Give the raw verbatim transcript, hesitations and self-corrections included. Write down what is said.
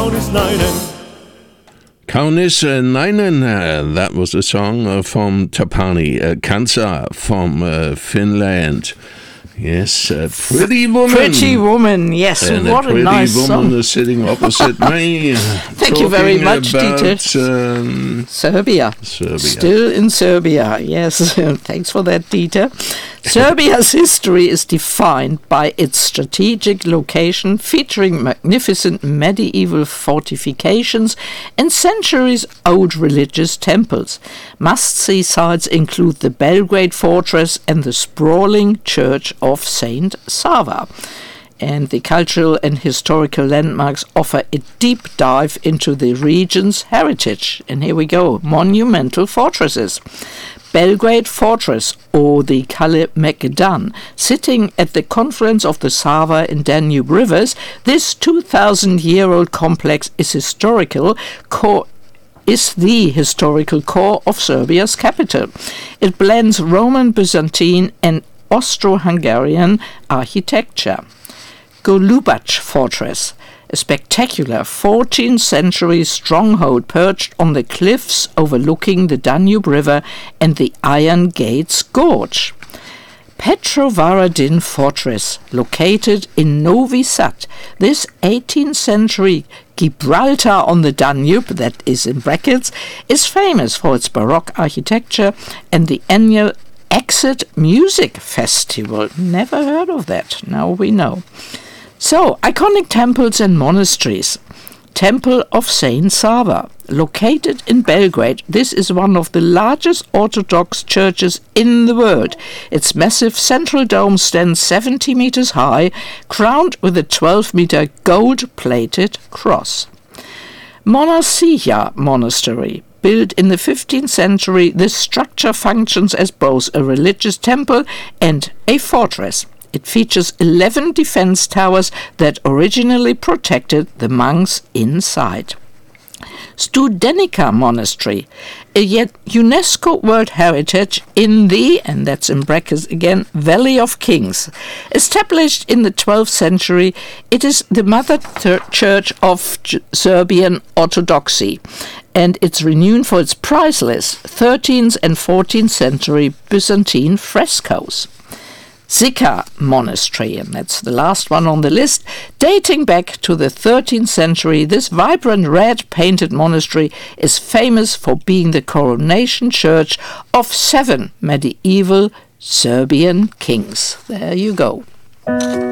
Kaunis Nainen. Kaunis Nainen, uh, that was a song uh, from Tapani uh, Kansa from uh, Finland. Yes, a pretty woman. Pretty woman, yes. And what a pretty a nice woman song. is sitting opposite me. Thank you very much, about, Dieter. Um, Serbia. Serbia. Still in Serbia, yes. Thanks for that, Dieter. Serbia's history is defined by its strategic location, featuring magnificent medieval fortifications and centuries-old religious temples. Must-see sites include the Belgrade Fortress and the sprawling Church of Saint Sava. And the cultural and historical landmarks offer a deep dive into the region's heritage. And here we go, monumental fortresses. Belgrade Fortress, or the Kale Megdan, sitting at the confluence of the Sava and Danube rivers, this two thousand year old complex is historical core is the historical core of Serbia's capital. It blends Roman, Byzantine and Austro-Hungarian architecture. Golubac Fortress, a spectacular fourteenth century stronghold perched on the cliffs overlooking the Danube River and the Iron Gates Gorge. Petrovaradin Fortress, located in Novi Sad, this eighteenth century Gibraltar on the Danube, that is in brackets, is famous for its Baroque architecture and the annual Exit Music Festival. Never heard of that, now we know. So, iconic temples and monasteries. Temple of Saint Sava, located in Belgrade. This is one of the largest Orthodox churches in the world. Its massive central dome stands seventy meters high, crowned with a twelve meter gold-plated cross. Monasija Monastery. Built in the fifteenth century, this structure functions as both a religious temple and a fortress. It features eleven defense towers that originally protected the monks inside. Studenica Monastery, a yet UNESCO World Heritage in the, and that's in brackets again, Valley of Kings. Established in the twelfth century, it is the mother ter- church of J- Serbian Orthodoxy, and it's renowned for its priceless thirteenth and fourteenth century Byzantine frescoes. Zika Monastery, and that's the last one on the list. Dating back to the thirteenth century, this vibrant red-painted monastery is famous for being the coronation church of seven medieval Serbian kings. There you go.